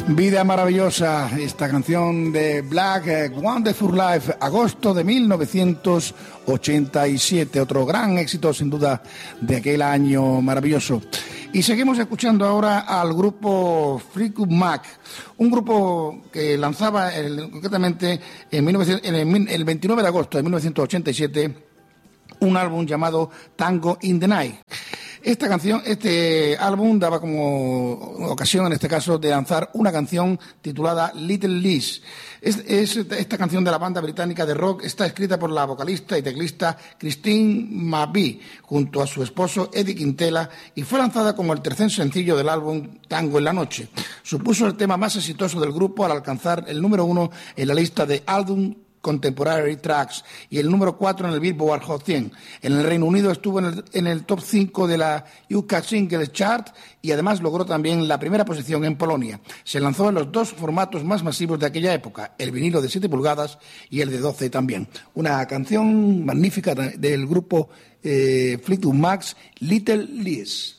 Vida maravillosa, esta canción de Black, Wonderful Life, agosto de 1987, otro gran éxito sin duda de aquel año maravilloso. Y seguimos escuchando ahora al grupo Fleetwood Mac, un grupo que lanzaba concretamente el 29 de agosto de 1987 un álbum llamado Tango in the Night. Este álbum daba como ocasión, en este caso, de lanzar una canción titulada Little Liz. Esta canción de la banda británica de rock está escrita por la vocalista y teclista Christine McVie junto a su esposo Eddie Quintela y fue lanzada como el tercer sencillo del álbum Tango en la Noche. Supuso el tema más exitoso del grupo al alcanzar el número 1 en la lista de álbum Contemporary Tracks y el número 4 en el Billboard Hot 100. En el Reino Unido estuvo en el top 5 de la UK Singles Chart y además logró también la primera posición en Polonia. Se lanzó en los dos formatos más masivos de aquella época, el vinilo de 7 pulgadas y el de 12 también. Una canción magnífica del grupo Fleetwood Mac, Little Liz.